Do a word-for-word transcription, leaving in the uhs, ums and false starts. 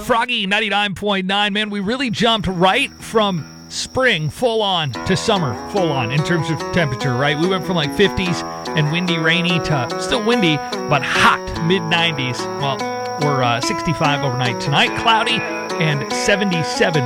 Froggy ninety-nine point nine. Man, we really jumped right from spring full on to summer full on in terms of temperature, right? We went from like fifties and windy, rainy to still windy, but hot mid nineties. Well, we're uh, sixty-five overnight tonight, cloudy, and seventy-seven